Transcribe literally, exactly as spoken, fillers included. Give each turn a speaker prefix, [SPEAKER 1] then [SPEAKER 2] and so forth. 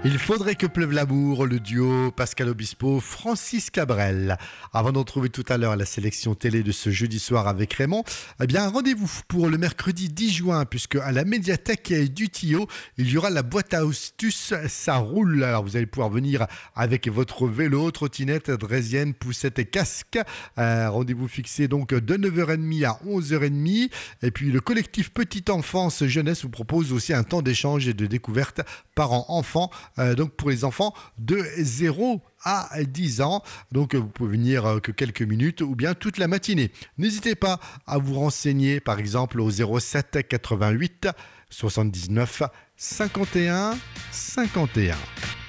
[SPEAKER 1] Il faudrait que pleuve l'amour, le duo Pascal Obispo, Francis Cabrel. Avant d'en trouver tout à l'heure la sélection télé de ce jeudi soir avec Raymond, eh bien rendez-vous pour le mercredi dix juin, puisque à la médiathèque du Tillot, il y aura la boîte à astuces, ça roule. Alors vous allez pouvoir venir avec votre vélo, trottinette, draisienne, poussette et casque. Euh, rendez-vous fixé donc de neuf heures trente à onze heures trente. Et puis le collectif Petite Enfance Jeunesse vous propose aussi un temps d'échange et de découverte parents-enfants. Euh, donc pour les enfants de zéro à dix ans. Donc vous pouvez venir euh, que quelques minutes ou bien toute la matinée. N'hésitez pas à vous renseigner par exemple au zéro sept quatre-vingt-huit soixante-dix-neuf cinquante et un cinquante et un.